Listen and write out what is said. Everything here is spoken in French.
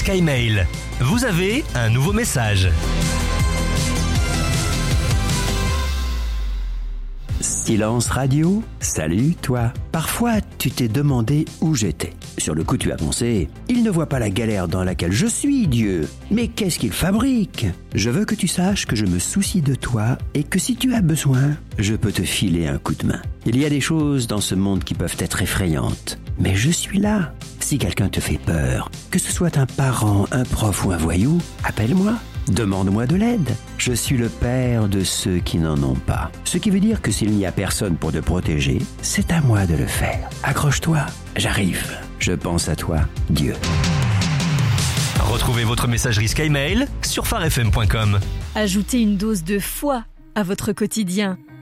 SkyMail. Vous avez un nouveau message. Silence radio, salut toi. Parfois, tu t'es demandé où j'étais. Sur le coup, tu as pensé, il ne voit pas la galère dans laquelle je suis, Dieu. Mais qu'est-ce qu'il fabrique ? Je veux que tu saches que je me soucie de toi et que si tu as besoin, je peux te filer un coup de main. Il y a des choses dans ce monde qui peuvent être effrayantes, mais je suis là. Si quelqu'un te fait peur, que ce soit un parent, un prof ou un voyou, appelle-moi. Demande-moi de l'aide. Je suis le père de ceux qui n'en ont pas. Ce qui veut dire que s'il n'y a personne pour te protéger, c'est à moi de le faire. Accroche-toi, j'arrive. Je pense à toi, Dieu. Retrouvez votre messagerie SkyMail sur farfm.com. Ajoutez une dose de foi à votre quotidien.